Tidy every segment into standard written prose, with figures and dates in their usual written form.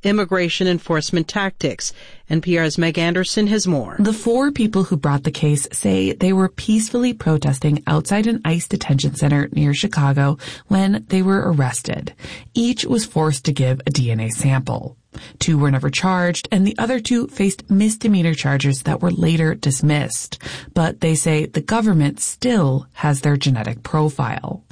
immigration enforcement tactics. NPR's Meg Anderson has more. The 4 people who brought the case say they were peacefully protesting outside an ICE detention center near Chicago when they were arrested. Each was forced to give a DNA sample. 2 were never charged, and the other 2 faced misdemeanor charges that were later dismissed. But they say the government still has their genetic profile.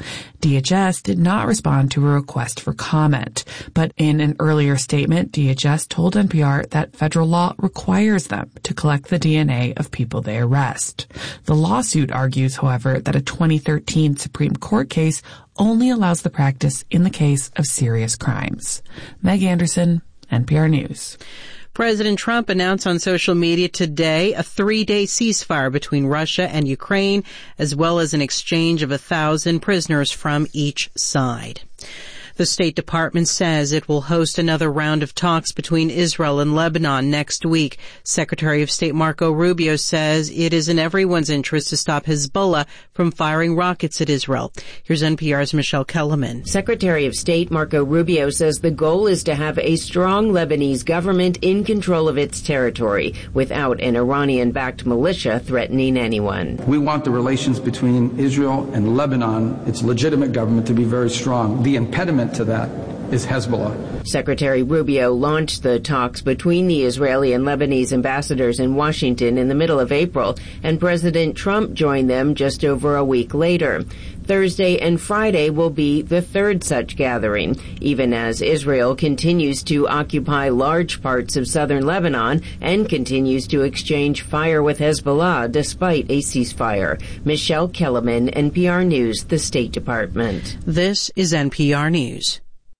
DHS did not respond to a request for comment, but in an earlier statement, DHS told NPR that federal law requires them to collect the DNA of people they arrest. The lawsuit argues, however, that a 2013 Supreme Court case only allows the practice in the case of serious crimes. Meg Anderson, NPR News. President Trump announced on social media today a 3-day ceasefire between Russia and Ukraine, as well as an exchange of 1,000 prisoners from each side. The State Department says it will host another round of talks between Israel and Lebanon next week. Secretary of State Marco Rubio says it is in everyone's interest to stop Hezbollah from firing rockets at Israel. Here's NPR's Michelle Kellerman. Secretary of State Marco Rubio says the goal is to have a strong Lebanese government in control of its territory without an Iranian-backed militia threatening anyone. We want the relations between Israel and Lebanon, its legitimate government, to be very strong. The impediment to that is Hezbollah. Secretary Rubio launched the talks between the Israeli and Lebanese ambassadors in Washington in the middle of April, and President Trump joined them just over a week later. Thursday and Friday will be the third such gathering, even as Israel continues to occupy large parts of southern Lebanon and continues to exchange fire with Hezbollah despite a ceasefire. Michelle Kellerman, NPR News, the State Department. This is NPR News.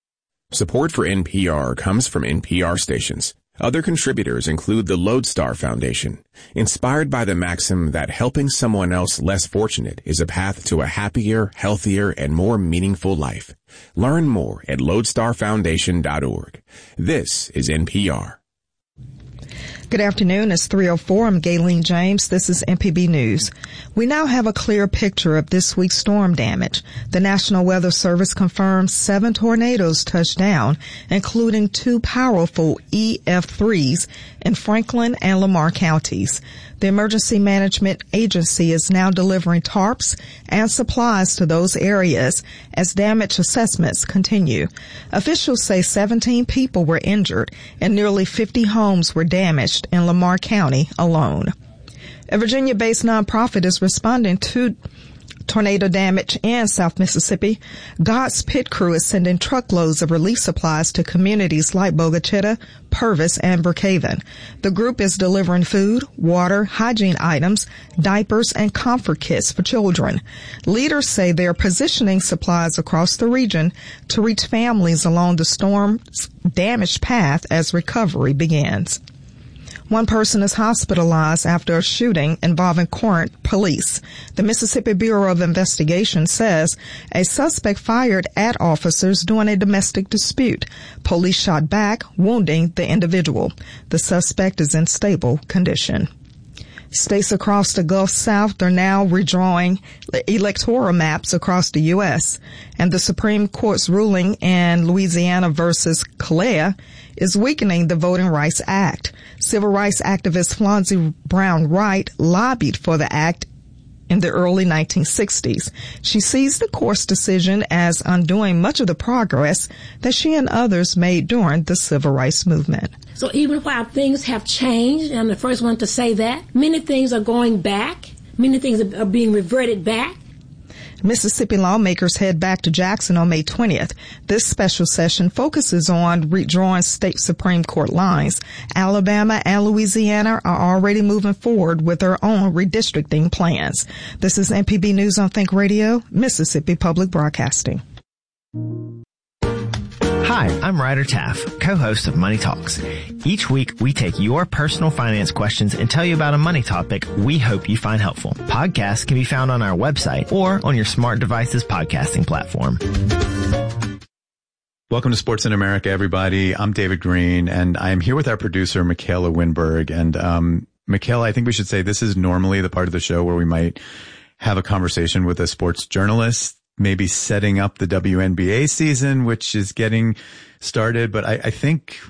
Support for NPR comes from NPR stations. Other contributors include the Lodestar Foundation, inspired by the maxim that helping someone else less fortunate is a path to a happier, healthier, and more meaningful life. Learn more at lodestarfoundation.org. This is NPR. Good afternoon. It's 3:04. I'm Gayleen James. This is MPB News. We now have a clear picture of this week's storm damage. The National Weather Service confirms 7 tornadoes touched down, including 2 powerful EF3s in Franklin and Lamar counties. The Emergency Management Agency is now delivering tarps and supplies to those areas as damage assessments continue. Officials say 17 people were injured and nearly 50 homes were damaged in Lamar County alone. A Virginia-based nonprofit is responding to tornado damage in South Mississippi. God's Pit Crew is sending truckloads of relief supplies to communities like Bogachita, Purvis, and Brookhaven. The group is delivering food, water, hygiene items, diapers, and comfort kits for children. Leaders say they are positioning supplies across the region to reach families along the storm's damaged path as recovery begins. One person is hospitalized after a shooting involving Corinth police. The Mississippi Bureau of Investigation says a suspect fired at officers during a domestic dispute. Police shot back, wounding the individual. The suspect is in stable condition. States across the Gulf South are now redrawing electoral maps across the U.S., and the Supreme Court's ruling in Louisiana versus Calais is weakening the Voting Rights Act. Civil rights activist Flonzie Brown Wright lobbied for the act in the early 1960s. She sees the court's decision as undoing much of the progress that she and others made during the civil rights movement. So even while things have changed, I'm the first one to say that, many things are going back, many things are being reverted back. Mississippi lawmakers head back to Jackson on May 20th. This special session focuses on redrawing state Supreme Court lines. Alabama and Louisiana are already moving forward with their own redistricting plans. This is MPB News on Think Radio, Mississippi Public Broadcasting. Hi, I'm Ryder Taff, co-host of Money Talks. Each week, we take your personal finance questions and tell you about a money topic we hope you find helpful. Podcasts can be found on our website or on your smart device's podcasting platform. Welcome to Sports in America, everybody. I'm David Green, and I am here with our producer, Michaela Winberg. And Michaela, I think we should say this is normally the part of the show where we might have a conversation with a sports journalist, maybe setting up the WNBA season, which is getting started. But I think